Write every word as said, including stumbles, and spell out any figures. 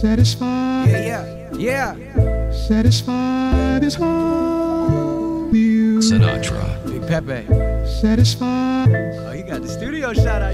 Satisfied. Yeah, yeah, yeah. Satisfied is all you. Sinatra. Big Pepe. Satisfied. Oh, you got the studio shot out.